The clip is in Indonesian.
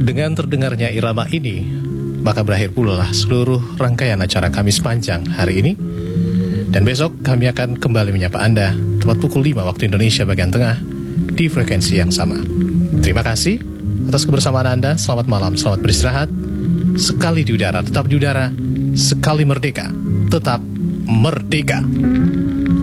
Dengan terdengarnya irama ini, maka berakhir pula seluruh rangkaian acara Kamis Panjang hari ini. Dan besok kami akan kembali menyapa Anda tepat pukul 5 waktu Indonesia bagian tengah di frekuensi yang sama. Terima kasih atas kebersamaan Anda. Selamat malam, selamat beristirahat. Sekali di udara, tetap di udara. Sekali merdeka, tetap merdeka.